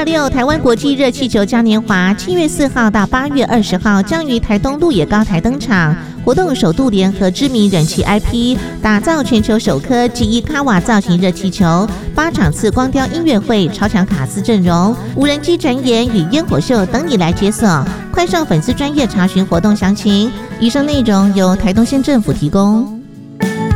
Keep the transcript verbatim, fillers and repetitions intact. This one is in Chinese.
二六台湾国际热气球嘉年华七月四号到八月二十号将于台东鹿野高台登场。活动首度联合知名人气 I P， 打造全球首颗吉伊卡瓦造型热气球，八场次光雕音乐会、超强卡司阵容、无人机展演与烟火秀等你来解锁。快上粉丝专页查询活动详情。以上内容由台东县政府提供。